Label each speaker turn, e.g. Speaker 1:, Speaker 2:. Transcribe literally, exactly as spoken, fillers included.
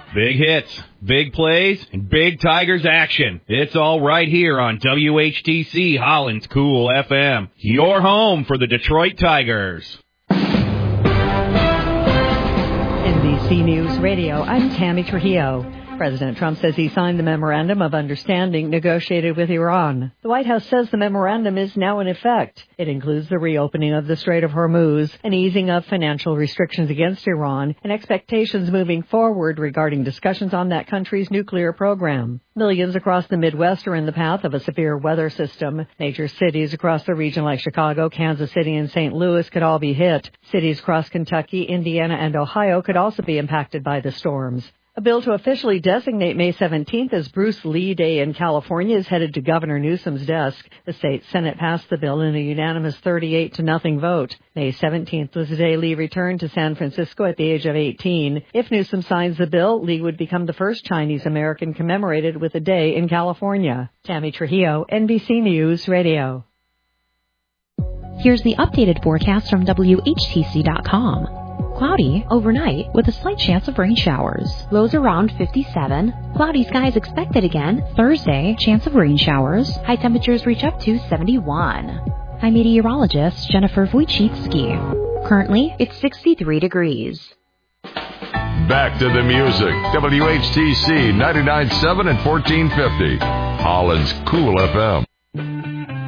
Speaker 1: Big hits, big plays, and big Tigers action. It's all right here on W H T C Holland's Cool F M. Your home for the Detroit Tigers.
Speaker 2: N B C News Radio, I'm Tammy Trujillo. President Trump says he signed the Memorandum of Understanding negotiated with Iran. The White House says the memorandum is now in effect. It includes the reopening of the Strait of Hormuz, an easing of financial restrictions against Iran, and expectations moving forward regarding discussions on that country's nuclear program. Millions across the Midwest are in the path of a severe weather system. Major cities across the region like Chicago, Kansas City, and Saint Louis could all be hit. Cities across Kentucky, Indiana, and Ohio could also be impacted by the storms. A bill to officially designate May seventeenth as Bruce Lee Day in California is headed to Governor Newsom's desk. The state Senate passed the bill in a unanimous thirty-eight to nothing vote. May seventeenth was the day Lee returned to San Francisco at the age of eighteen. If Newsom signs the bill, Lee would become the first Chinese American commemorated with a day in California. Tammy Trujillo, N B C News Radio.
Speaker 3: Here's the updated forecast from W H T C dot com. Cloudy overnight with a slight chance of rain showers. Lows around fifty-seven. Cloudy skies expected again. Thursday, chance of rain showers. High temperatures reach up to seventy-one. I'm meteorologist Jennifer Wojcicki. Currently, it's sixty-three degrees.
Speaker 4: Back to the music. W H T C ninety-nine point seven and fourteen fifty. Holland's Cool F M.